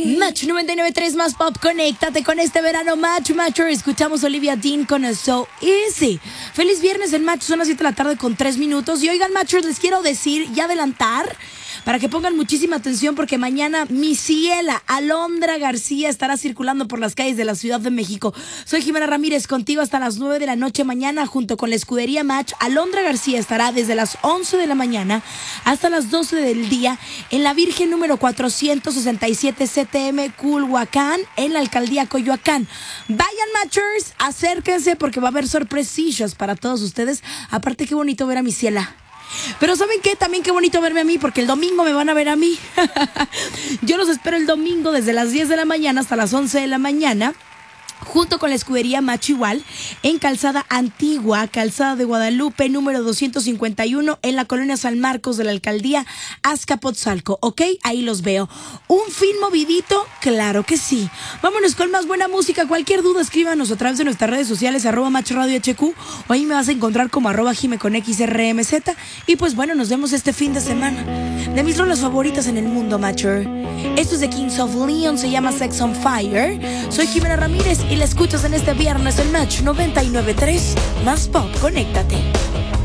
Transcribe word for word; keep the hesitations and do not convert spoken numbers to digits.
Match noventa y nueve punto tres más pop, conéctate con este verano Match Matcher. Escuchamos a Olivia Dean con So Easy. Feliz viernes en Match, son las siete de la tarde con tres minutos. Y oigan, Matchers, les quiero decir y adelantar para que pongan muchísima atención, porque mañana mi ciela Alondra García estará circulando por las calles de la Ciudad de México. Soy Jimena Ramírez, contigo hasta las nueve de la noche mañana, junto con la escudería Match. Alondra García estará desde las once de la mañana hasta las doce del día en la Virgen número cuatrocientos sesenta y siete C T M Culhuacán, en la alcaldía Coyoacán. Vayan, Matchers, acérquense porque va a haber sorpresillas para todos ustedes. Aparte, qué bonito ver a mi ciela. Pero ¿saben qué? También qué bonito verme a mí, porque el domingo me van a ver a mí. Yo los espero el domingo desde las diez de la mañana hasta las once de la mañana, junto con la escudería Match igual, en Calzada Antigua, Calzada de Guadalupe, número doscientos cincuenta y uno, en la colonia San Marcos de la alcaldía Azcapotzalco, ¿ok? Ahí los veo. ¿Un fin movidito? Claro que sí. Vámonos con más buena música. Cualquier duda, escríbanos a través de nuestras redes sociales, arroba Match Radio H Q, o ahí me vas a encontrar como arroba Jime con X R M Z. Y pues bueno, nos vemos este fin de semana. De mis rolas favoritas en el mundo, Matcher. Esto es de Kings of Leon, se llama Sex on Fire. Soy Jimena Ramírez y la escuchas en este viernes en Match noventa y nueve punto tres más pop, conéctate.